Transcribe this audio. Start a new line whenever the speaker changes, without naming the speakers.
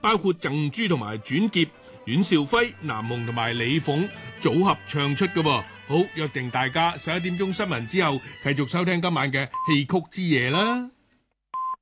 包括鄭珠同埋轉劫、阮兆輝、南紅同埋李鳳組合唱出嘅喎。好，約定大家11點鐘新聞之後繼續收聽今晚嘅戲曲之夜啦。